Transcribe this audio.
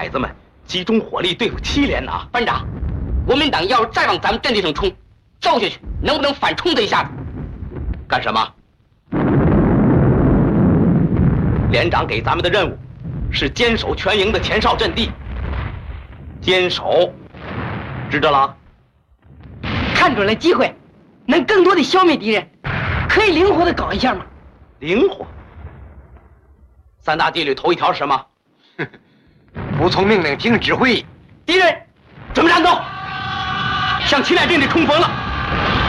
子们集中火力对付7连呐！ 班长，国民党要是再往咱们阵地上冲，照下去能不能反冲这一下子？ 干什么？连长给咱们的任务是坚守全营的前哨阵地。坚守，知道了？ 看准了机会，能更多的消灭敌人，可以灵活的搞一下吗？ 灵活。3大纪律头一条是什么？ 服从命令，听指挥。 敌人，准备战斗，向7连阵地冲锋了。